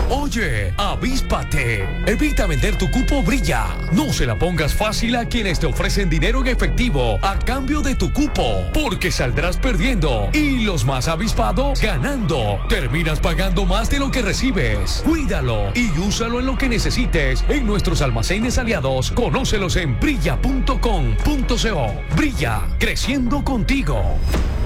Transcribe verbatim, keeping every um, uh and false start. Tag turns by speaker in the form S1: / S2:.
S1: Oye, avíspate. Evita vender tu cupo Brilla. No se la pongas fácil a quienes te ofrecen dinero en efectivo a cambio de tu cupo, porque saldrás perdiendo y los más avispados ganando. Terminas pagando más de lo que recibes. Cuídalo y úsalo en lo que necesites en nuestros almacenes aliados. Conócelos en brilla punto com punto co. Brilla, creciendo contigo.